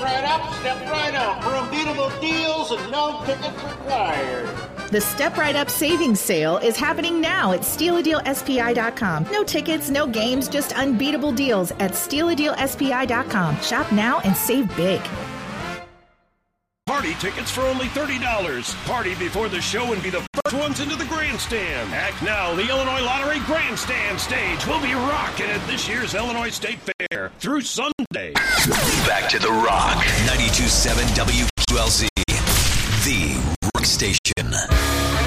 right up, step right up for unbeatable deals and no tickets required. The Step Right Up Savings Sale is happening now at StealADealSPI.com. No tickets, no games, just unbeatable deals at StealADealSPI.com. Shop now and save big. Party tickets for only $30. Party before the show and be the first ones into the grandstand. Act now. The Illinois Lottery Grandstand Stage will be rocking at this year's Illinois State Fair through Sunday. Back to the Rock. 92.7 WQLZ. The Rock Station.